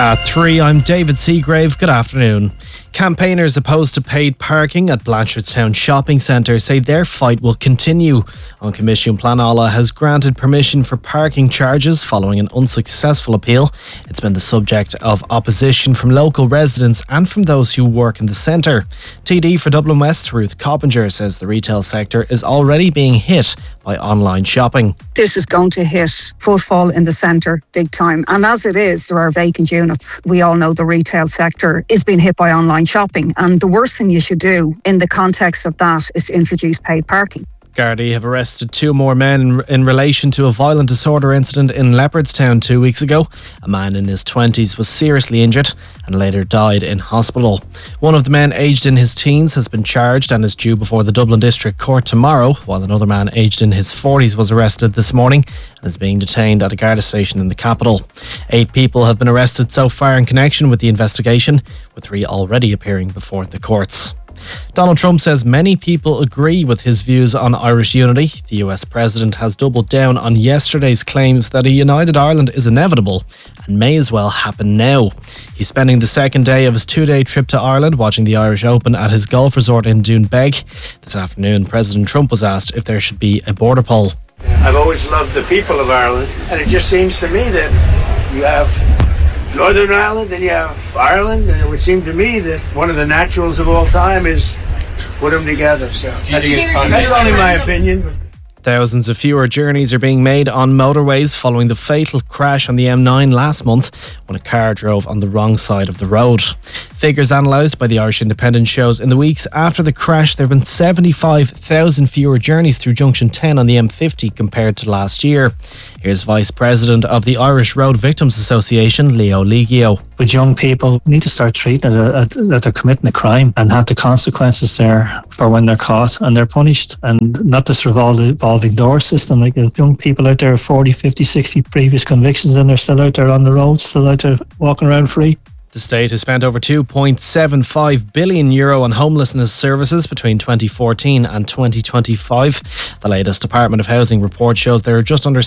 At 3, I'm David Seagrave. Good afternoon. Campaigners opposed to paid parking at Blanchardstown Shopping Centre say their fight will continue. An Comisiún Pleanála has granted permission for parking charges following an unsuccessful appeal. It's been the subject of opposition from local residents and from those who work in the centre. TD for Dublin West, Ruth Coppinger, says the retail sector is already being hit by online shopping. This is going to hit footfall in the centre big time. And as it is, there are vacant units. We all know the retail sector is being hit by online shopping. And the worst thing you should do in the context of that is to introduce paid parking. Gardaí have arrested 2 more men in relation to a violent disorder incident in Leopardstown 2 weeks ago. A man in his 20s was seriously injured and later died in hospital. One of the men, aged in his teens, has been charged and is due before the Dublin District Court tomorrow, while another man aged in his 40s was arrested this morning and is being detained at a Garda station in the capital. 8 people have been arrested so far in connection with the investigation, with 3 already appearing before the courts. Donald Trump says many people agree with his views on Irish unity. The US president has doubled down on yesterday's claims that a united Ireland is inevitable and may as well happen now. He's spending the second day of his 2-day trip to Ireland watching the Irish Open at his golf resort in Doonbeg. This afternoon, President Trump was asked if there should be a border poll. I've always loved the people of Ireland, and it just seems to me that you have Northern Ireland and you have Ireland, and it would seem to me that one of the naturals of all time is put them together. So that's only my opinion. Thousands of fewer journeys are being made on motorways following the fatal crash on the M9 last month when a car drove on the wrong side of the road. Figures analysed by the Irish Independent shows in the weeks after the crash there have been 75,000 fewer journeys through Junction 10 on the M50 compared to last year. Here's Vice President of the Irish Road Victims Association, Leo Ligio. With young people, we need to start treating it that they're committing a crime and have the consequences there for when they're caught and they're punished, and not this revolving door system. Like young people out there, 40, 50, 60 previous convictions, and they're still out there on the roads, still out there walking around free. The state has spent over €2.75 billion on homelessness services between 2014 and 2025. The latest Department of Housing report shows there are just under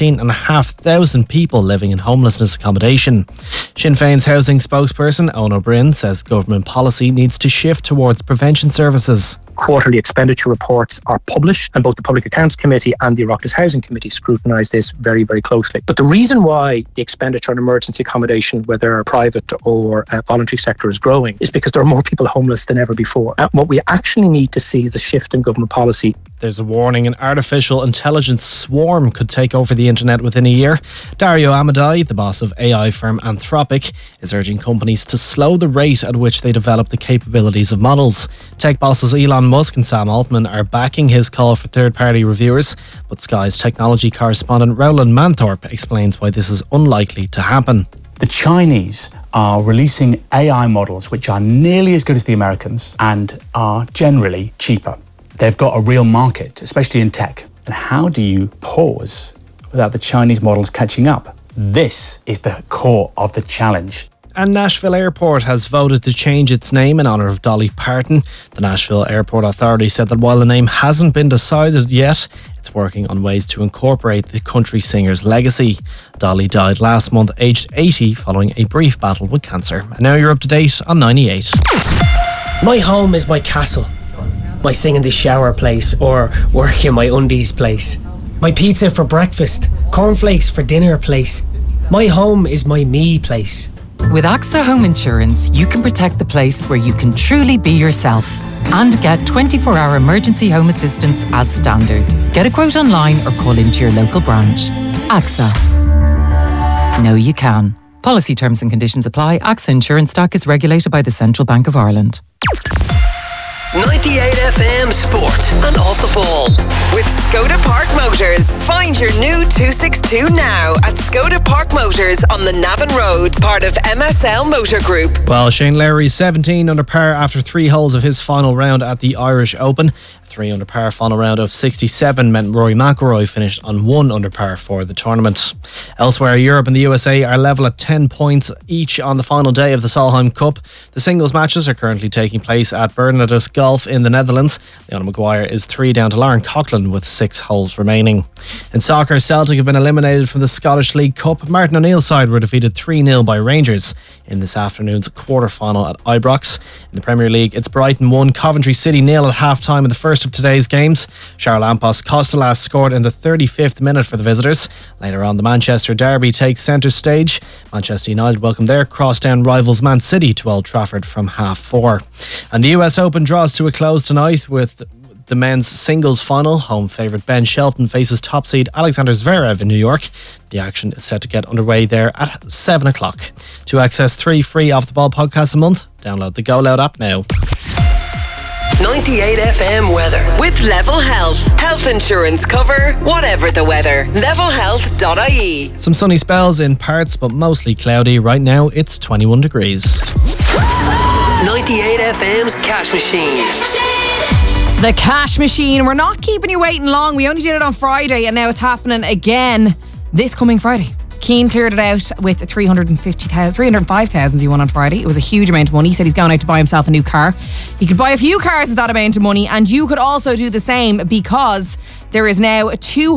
17,500 people living in homelessness accommodation. Sinn Féin's housing spokesperson, Eoin O'Brien, says government policy needs to shift towards prevention services. Quarterly expenditure reports are published, and both the Public Accounts Committee and the Oireachtas Housing Committee scrutinise this very, very closely. But the reason why the expenditure on emergency accommodation, whether private or voluntary sector, is growing is because there are more people homeless than ever before. What we actually need to see is a shift in government policy. There's a warning an artificial intelligence swarm could take over the internet within a year. Dario Amodei, the boss of AI firm Anthropic, is urging companies to slow the rate at which they develop the capabilities of models. Tech bosses Elon Musk and Sam Altman are backing his call for third-party reviewers, but Sky's technology correspondent Roland Manthorpe explains why this is unlikely to happen. The Chinese are releasing AI models which are nearly as good as the Americans and are generally cheaper. They've got a real market, especially in tech. And how do you pause without the Chinese models catching up? This is the core of the challenge. And Nashville Airport has voted to change its name in honour of Dolly Parton. The Nashville Airport Authority said that while the name hasn't been decided yet, it's working on ways to incorporate the country singer's legacy. Dolly died last month, aged 80, following a brief battle with cancer. And now you're up to date on 98. My home is my castle. My sing in the shower place, or work in my undies place. My pizza for breakfast, cornflakes for dinner place. My home is my me place. With AXA Home Insurance, you can protect the place where you can truly be yourself and get 24-hour emergency home assistance as standard. Get a quote online or call into your local branch. AXA. Know you can. Policy terms and conditions apply. AXA Insurance stock is regulated by the Central Bank of Ireland. 98 FM Sport and Off the Ball with Skoda Park Motors. Find your new 262 now at Skoda Park Motors on the Navan Road, part of MSL Motor Group. Well, Shane Lowry's 17 under par after 3 holes of his final round at the Irish Open. 3 under par final round of 67 meant Rory McIlroy finished on 1 under par for the tournament. Elsewhere, Europe and the USA are level at 10 points each on the final day of the Solheim Cup. The singles matches are currently taking place at Bernardus Golf in the Netherlands. Leona Maguire is 3 down to Lauren Coughlin with 6 holes remaining. In soccer, Celtic have been eliminated from the Scottish League Cup. Martin O'Neill's side were defeated 3-0 by Rangers in this afternoon's quarter-final at Ibrox. In the Premier League, it's Brighton 1, Coventry City 0 at half-time in the first of today's games. Charalampos Costelas scored in the 35th minute for the visitors. Later on, the Manchester derby takes centre stage. Manchester United welcome their crosstown rivals Man City to Old Trafford from 4:30. And the US Open draws to a close tonight with the men's singles final. Home favourite Ben Shelton faces top seed Alexander Zverev in New York. The action is set to get underway there at 7 o'clock. To access 3 free Off the Ball podcasts a month, download the Go Loud app now. 98 FM weather with Level Health. Health insurance cover, whatever the weather. Levelhealth.ie. Some sunny spells in parts, but mostly cloudy. Right now, it's 21 degrees. 98 FM's Cash Machine. The Cash Machine. We're not keeping you waiting long. We only did it on Friday and now it's happening again this coming Friday. Keane cleared it out with 305,000 he won on Friday. It was a huge amount of money. He said he's going out to buy himself a new car. He could buy a few cars with that amount of money, and you could also do the same, because there is now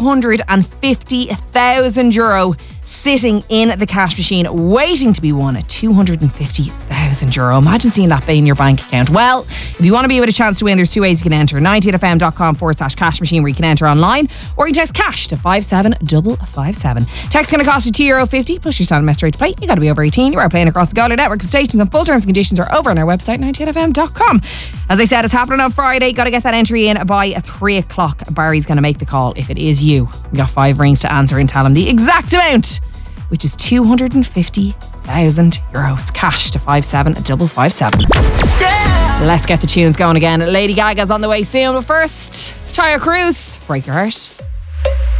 €250,000 sitting in the Cash Machine waiting to be won at €250,000. Imagine seeing that in your bank account. Well, if you want to be with a chance to win, there's 2 ways you can enter. 98fm.com/cash machine, where you can enter online, or you can text cash to 57557. Text going to cost you €2.50 plus your standard message rate to play. You got to be over 18. You are playing across the Go Loud network of stations, and full terms and conditions are over on our website 98fm.com. As I said, it's happening on Friday. Got to get that entry in by 3 o'clock. Barry's going to make the call if it is you. You got 5 rings to answer and tell him the exact amount, which is €250,000. It's cash to 57557. Yeah! Let's get the tunes going again. Lady Gaga's on the way soon, but first, it's Tyre Cruz. Break Your Heart.